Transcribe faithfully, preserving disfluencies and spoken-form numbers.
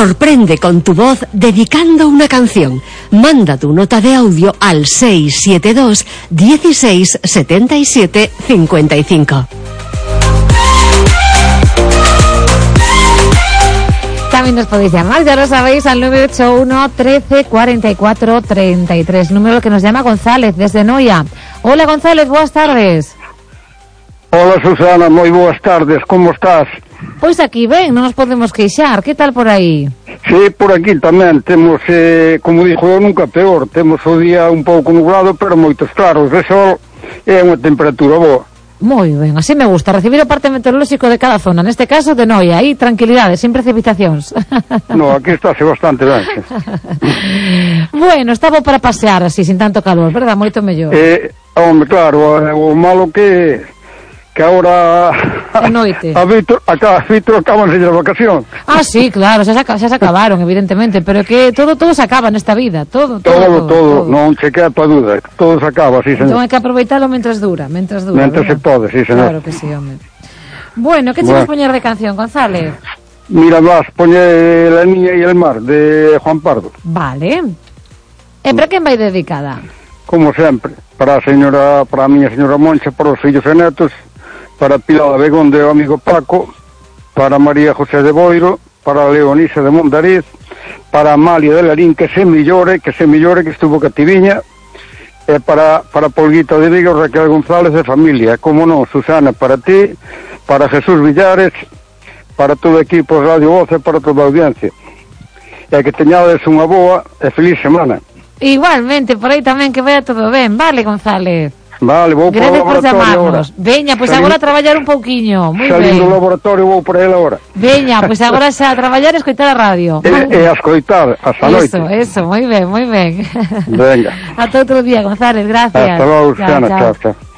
Sorprende con tu voz dedicando una canción. Manda tu nota de audio al seis siete dos, dieciséis, setenta y siete, cincuenta y cinco. También nos podéis llamar, ya lo sabéis, al nueve ocho uno, trece, cuarenta y cuatro, treinta y tres, número que nos llama González desde Noia. Hola González, buenas tardes. Hola Susana, moi boas tardes, como estás? Pois aquí ben, non nos podemos queixar, que tal por aí? Sí, por aquí tamén, temos, eh, como dixo eu, nunca peor, temos o día un pouco nublado, pero moitos claros de sol, e unha temperatura boa. Moi ben, así me gusta, recibir o parte meteorolóxico de cada zona, neste caso de Noia, aí tranquilidade, sin precipitacións. No, aquí estáse bastante ben. Bueno, estaba para pasear así, sin tanto calor, verdad? Moito mellor. Eh, hombre, claro, o malo que que agora a noite. A Víctor, acá, a Víctor acabanse as vacacións. Ah, sí, claro, xa se, xa se acabaron, evidentemente, pero que todo todo se acaba nesta vida, todo, todo, todo, todo, todo, todo. non che queda pa dúda, todo se acaba, sí, señor. Entón hai que aproveitalo mentras dura, mentras dura. Mentras se pode, sí, señor. Claro que sí, home. Bueno, que che Bueno. vas poñer de canción, González? Mira, vas, poñe La niña y el mar, de Juan Pardo. Vale. E para quen vai dedicada? Como sempre, para a señora, para a miña señora Moncha, para os fillos e netos, para Pilar Begón de o amigo Paco, para María José de Boiro, para Leonisa de Mondariz, para Amalia de Larín, que se millore, que se millore, que estuvo cativiña, e para, para Polguita de Vigo, Raquel González de familia, como non, Susana, para ti, para Jesús Villares, para todo o equipo de Radio Voz e para toda a audiencia. E que teñades unha boa e feliz semana. Igualmente, por aí tamén que vaya todo ben, vale, González? Vale, vou para o laboratorio agora. Veña, pois pues agora a traballar un pouquiño. Moi ben. Salindo do laboratorio vou por ele agora. Veña, pois pues agora xa a traballar e escoitar a radio. E, e a escoitar, hasta noite. Eso, eso, moi ben, moi ben. Venga. Ata outro día, González, gracias. Hasta logo, Susana, chao, chao.